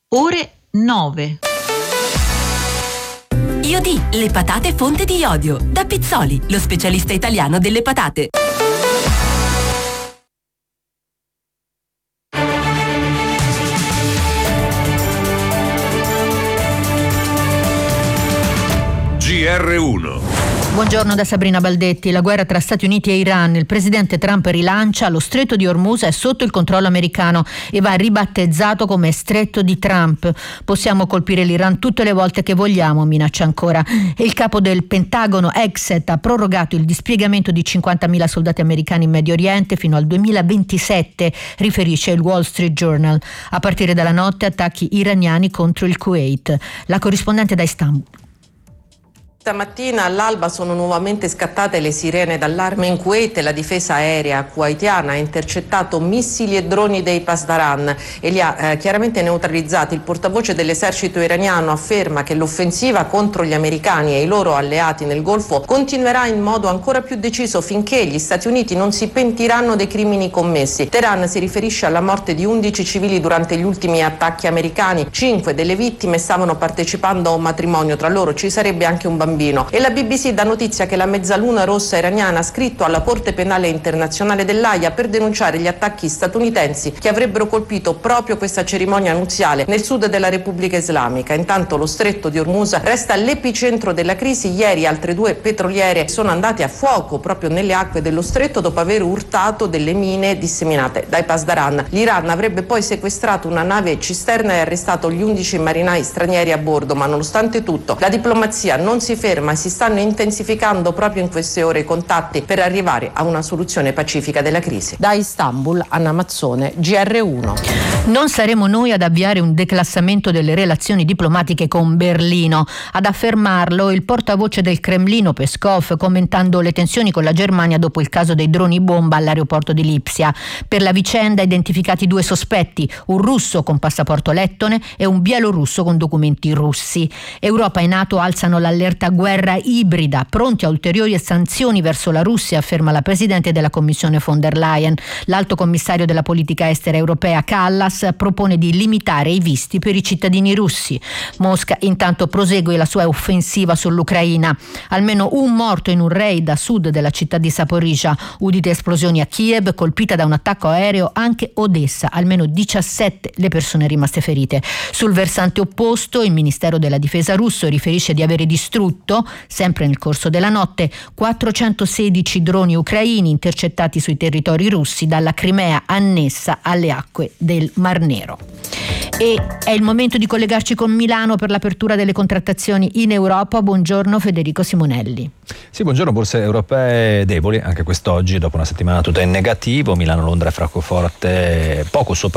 ore 9. Iodì, le patate fonte di iodio. Da Pizzoli, lo specialista italiano delle patate. GR1. Buongiorno da Sabrina Baldetti. La guerra tra Stati Uniti e Iran. Il presidente Trump rilancia: lo stretto di Hormuz è sotto il controllo americano e va ribattezzato come stretto di Trump. Possiamo colpire l'Iran tutte le volte che vogliamo, minaccia ancora. E il capo del Pentagono, Hegseth, ha prorogato il dispiegamento di 50.000 soldati americani in Medio Oriente fino al 2027, riferisce il Wall Street Journal. A partire dalla notte attacchi iraniani contro il Kuwait. La corrispondente da Istanbul. Stamattina all'alba sono nuovamente scattate le sirene d'allarme in Kuwait e la difesa aerea kuwaitiana ha intercettato missili e droni dei Pasdaran e li ha chiaramente neutralizzati. Il portavoce dell'esercito iraniano afferma che l'offensiva contro gli americani e i loro alleati nel Golfo continuerà in modo ancora più deciso finché gli Stati Uniti non si pentiranno dei crimini commessi. Teheran si riferisce alla morte di 11 civili durante gli ultimi attacchi americani. 5 delle vittime stavano partecipando a un matrimonio, tra loro ci sarebbe anche un bambino. E la BBC dà notizia che la Mezzaluna Rossa iraniana ha scritto alla Corte Penale Internazionale dell'Aia per denunciare gli attacchi statunitensi che avrebbero colpito proprio questa cerimonia nuziale nel sud della Repubblica Islamica. Intanto lo stretto di Hormuz resta l'epicentro della crisi. Ieri altre 2 petroliere sono andate a fuoco proprio nelle acque dello stretto dopo aver urtato delle mine disseminate dai Pasdaran. L'Iran avrebbe poi sequestrato una nave cisterna e arrestato gli 11 marinai stranieri a bordo, ma nonostante tutto la diplomazia non si ferma. Si stanno intensificando proprio in queste ore i contatti per arrivare a una soluzione pacifica della crisi. Da Istanbul, Anna Mazzone, GR1. Non saremo noi ad avviare un declassamento delle relazioni diplomatiche con Berlino. Ad affermarlo il portavoce del Cremlino Peskov, commentando le tensioni con la Germania dopo il caso dei droni bomba all'aeroporto di Lipsia. Per la vicenda identificati 2 sospetti, un russo con passaporto lettone e un bielorusso con documenti russi. Europa e NATO alzano l'allerta guerra ibrida, pronti a ulteriori sanzioni verso la Russia, afferma la Presidente della Commissione von der Leyen. L'Alto Commissario della Politica Estera Europea Kallas propone di limitare i visti per i cittadini russi. Mosca intanto prosegue la sua offensiva sull'Ucraina. Almeno un morto in un raid a sud della città di Zaporizhzhia. Udite esplosioni a Kiev, colpita da un attacco aereo anche Odessa. Almeno 17 le persone rimaste ferite. Sul versante opposto, il Ministero della Difesa russo riferisce di avere distrutto, sempre nel corso della notte, 416 droni ucraini intercettati sui territori russi dalla Crimea annessa alle acque del Mar Nero. E è il momento di collegarci con Milano per l'apertura delle contrattazioni in Europa. Buongiorno Federico Simonelli. Sì, buongiorno. Borse europee deboli anche quest'oggi dopo una settimana tutta in negativo. Milano, Londra e Francoforte poco sopra